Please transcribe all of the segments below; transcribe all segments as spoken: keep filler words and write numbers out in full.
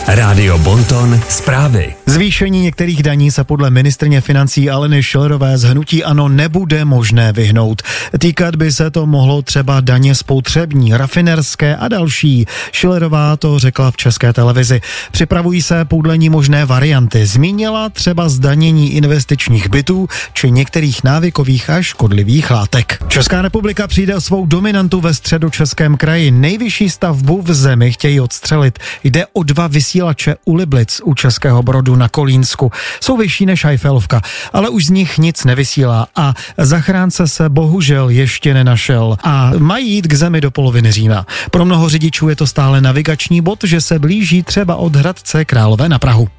Rádio Bonton zprávy. Zvýšení některých daní se podle ministryně financí Aleny Schillerové z hnutí ANO nebude možné vyhnout. Týkat by se to mohlo třeba daně spotřební, rafinerské a další. Schillerová to řekla v České televizi. Připravují se podle ní možné varianty. Zmínila třeba zdanění investičních bytů či některých návykových a škodlivých látek. Česká republika přijde o svou dominantu ve Středočeském kraji. Nejvyšší stavbu v zemi chtějí odstřelit. Jde o dva vysílače u Liblic u Českého Brodu na Kolínsku. Jsou vyšší než Eiffelovka, ale už z nich nic nevysílá a zachránce se bohužel ještě nenašel a mají jít k zemi do poloviny října. Pro mnoho řidičů je to stále navigační bod, že se blíží třeba od Hradce Králové na Prahu.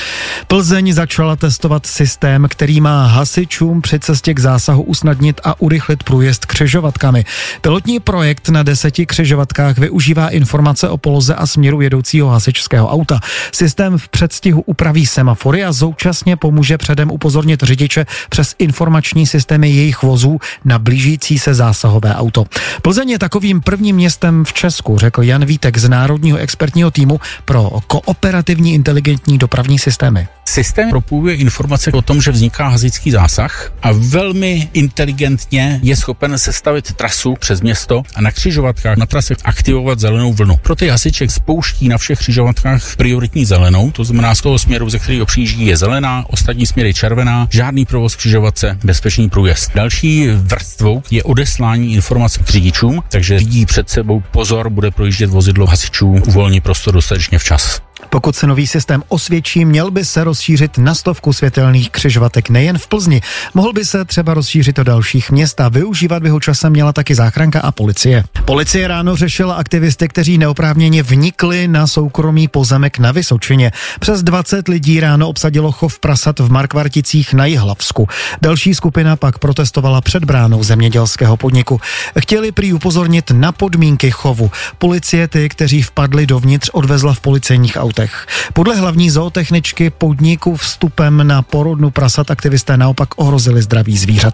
Plzeň začala testovat systém, který má hasičům při cestě k zásahu usnadnit a urychlit průjezd křižovatkami. Pilotní projekt na deseti křižovatkách využívá informace o poloze a směru jedoucího hasičského auta. Systém v předstihu upraví semafory a současně pomůže předem upozornit řidiče přes informační systémy jejich vozů na blížící se zásahové auto. Plzeň je takovým prvním městem v Česku, řekl Jan Vítek z Národního expertního týmu pro kooperativní inteligentní dopravní systémy. Systém propůjuje informace o tom, že vzniká hasičský zásah a velmi inteligentně je schopen sestavit trasu přes město a na křižovatkách na trase aktivovat zelenou vlnu. Pro ty hasiček spouští na všech křižovatkách prioritní zelenou, to znamená z toho směru, ze kterého přijíždí, je zelená, ostatní směr je červená, žádný provoz křižovatce, bezpečný průjezd. Další vrstvou je odeslání informací k řidičům, takže vidí před sebou pozor, bude projíždět vozidlo hasičů, uvolní prostor dostatečně včas. Pokud se nový systém osvědčí, měl by se rozšířit na stovku světelných křižovatek nejen v Plzni. Mohl by se třeba rozšířit do dalších měst a využívat by ho časem měla taky záchranka a policie. Policie ráno řešila aktivisty, kteří neoprávněně vnikli na soukromý pozemek na Vysočině. Přes dvacet lidí ráno obsadilo chov prasat v Markvarticích na Jihlavsku. Další skupina pak protestovala před bránou zemědělského podniku. Chtěli prý upozornit na podmínky chovu. Policie ty, kteří vpadli dovnitř, odvezla v policejních autech. Podle hlavní zootechničky podniku vstupem na porodnu prasat aktivisté naopak ohrozili zdraví zvířat.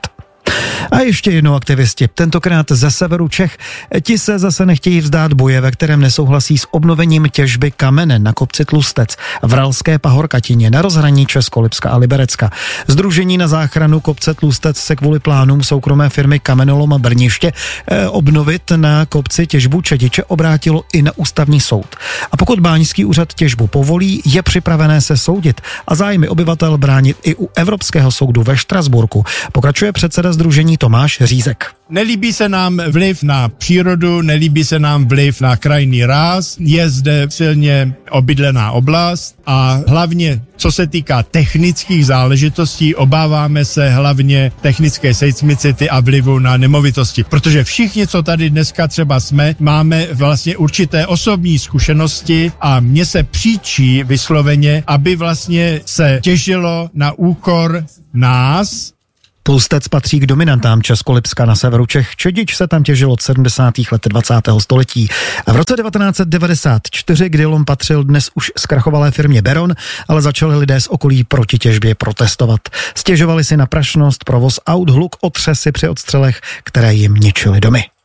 A ještě jednou aktivisti, tentokrát ze severu Čech. Ti se zase nechtějí vzdát boje, ve kterém nesouhlasí s obnovením těžby kamene na kopci Tlustec v Ralské Pahorkatině na rozhraní Českolipska a Liberecka. Sdružení na záchranu kopce Tlustec se kvůli plánům soukromé firmy Kamenolom Brniště eh, obnovit na kopci těžbu Čediče obrátilo i na ústavní soud. A pokud báňský úřad těžbu povolí, je připravené se soudit a zájmy obyvatel bránit i u Evropského soudu ve Štrasburku. Pokračuje předseda sdružení Tomáš Řízek. Nelíbí se nám vliv na přírodu, nelíbí se nám vliv na krajinný ráz, je zde silně obydlená oblast a hlavně, co se týká technických záležitostí, obáváme se hlavně technické seismicity a vlivu na nemovitosti, protože všichni, co tady dneska třeba jsme, máme vlastně určité osobní zkušenosti a mně se příčí vysloveně, aby vlastně se těžilo na úkor nás. Tlustec patří k dominantám Českolipska na severu Čech. Čedič se tam těžil od sedmdesátých let dvacátého století. A v roce devatenáct set devadesát čtyři, kdy lom patřil dnes už zkrachovalé firmě Beron, ale začali lidé z okolí proti těžbě protestovat. Stěžovali si na prašnost, provoz aut, hluk, otřesy při odstřelech, které jim ničily domy.